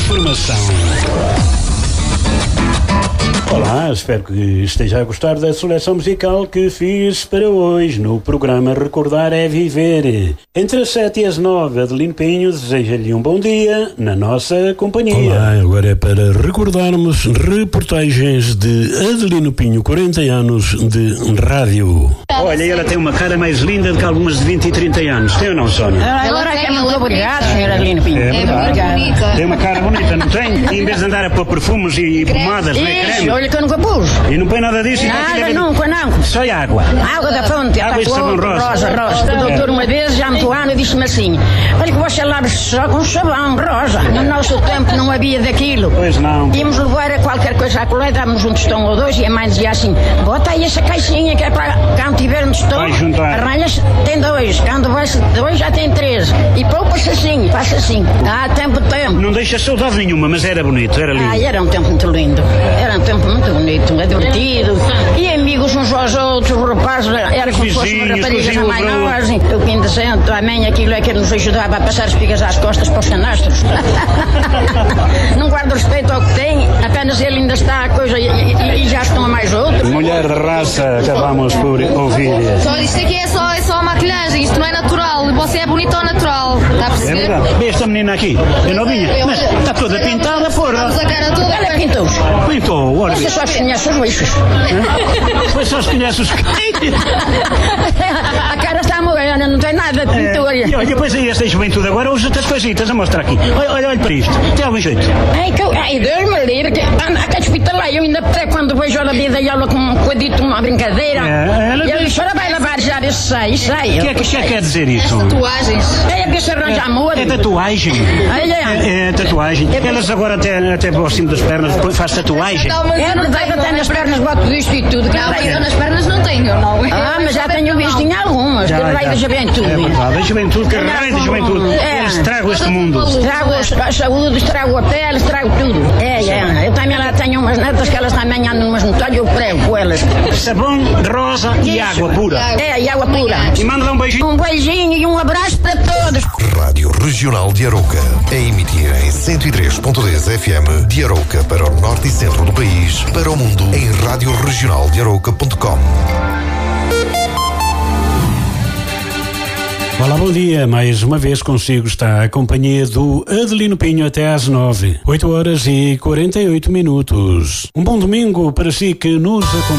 informação. Olá, espero que esteja a gostar da seleção musical que fiz para hoje no programa Recordar é Viver. Entre as 7 e as 9, Adelino Pinho deseja-lhe um bom dia na nossa companhia. Olá, agora é para recordarmos reportagens de Adelino Pinho, 40 anos de rádio. Olha, ela tem uma cara mais linda do que algumas de 20 e 30 anos. Tem ou não, Sónia? Agora é muito obrigado, senhora Adelino Pinho. É muito bonita. Tem uma cara bonita, não tem? E em vez de andar a pôr perfumes e pomadas, creme. Olha que eu nunca pus. E não põe nada disso? Nada, nunca, não. Só água. Água da fonte. Água e sabão rosa. O doutor uma vez já me ano e disse-me assim: olha que você lava só com sabão rosa. No nosso tempo não havia daquilo. Pois não. Íamos levar a qualquer coisa à colher, dávamos um tostão ou dois e a mãe dizia assim: bota aí essa caixinha que é para quando tiver um tostão. Vai juntar. Arranhas, tem dois. Quando vai dois já tem três. E poupa-se assim, faça assim. Tempo. Não deixa saudade nenhuma, mas era bonito, era lindo. Era um tempo muito lindo. Era um tempo muito bonito, divertido. E amigos uns aos outros, os rapazes, era como se fossem raparigas a mais nós. O quinto decento, a mãe, aquilo é que nos ajudava a passar espigas às costas para os canastros. Não guarda respeito ao que tem, apenas ele ainda está a coisa e já estão a mais outros. Mulher de raça, acabamos por ouvir. Só isto aqui é só maquilhagem, isto não é natural. Você é bonito ao natural, está a perceber? É verdade. Vê esta menina aqui, é novinha, mas está toda pintada, porra. A cara toda. Ela pintou-os. Pintou, olha. Você só conhece os lixos. Pois só se conhece os... A cara está morena, não tem nada de pintura. E olha, depois aí esta juventude agora usa outras coisitas a mostrar aqui. Olha para isto, tem algum jeito? Ai, Deus me livre, que anda a hospitalar, eu ainda até quando vejo ela vida e ela com um coadito, uma brincadeira. E a bichora vai lavar já, vê se sai. O que quer dizer isso? Tatuagens. É a bicha arranja amor. É tatuagem. É tatuagem. Elas agora até por cima das pernas faz tatuagem. É verdade, até nas pernas boto disto e tudo. Eu nas pernas não tenho, não. Mas já tenho visto em algumas. Que raio da juventude. É verdade, a juventude, que raio da juventude. Eles estragam este mundo. Estrago a saúde, estrago a pele, estrago tudo. Eu também lá tenho umas netas que elas também andam numas montanhas, eu prego com elas. Sabão, rosa e água pura. E água pura. E manda um beijinho. Um beijinho e um abraço para todos. Rádio Regional de Arouca, a emitir em 103.10 FM de Arouca para o norte e centro do país, para o mundo em radioregionaldearouca.com. Olá, bom dia. Mais uma vez consigo está a companhia do Adelino Pinho até às 9. 8 horas e 48 minutos. Um bom domingo para si que nos acompanha.